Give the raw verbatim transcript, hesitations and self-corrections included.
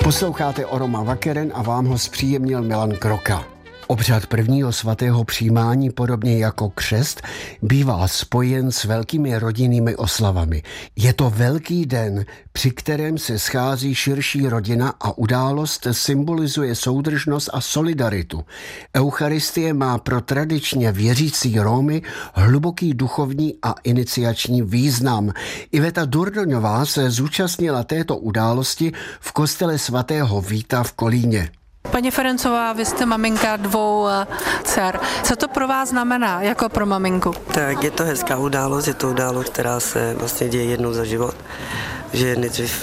Posloucháte Oroma Vakeren a vám ho zpříjemnil Milan Kroka. Obřad prvního svatého přijímání, podobně jako křest, bývá spojen s velkými rodinnými oslavami. Je to velký den, při kterém se schází širší rodina a událost symbolizuje soudržnost a solidaritu. Eucharistie má pro tradičně věřící Romy hluboký duchovní a iniciační význam. Iveta Durdoňová se zúčastnila této události v kostele svatého Víta v Kolíně. Paní Ferencová, vy jste maminka dvou dcer. Co to pro vás znamená, jako pro maminku? Tak je to hezká událost, je to událost, která se vlastně děje jednou za život. Že nejdřív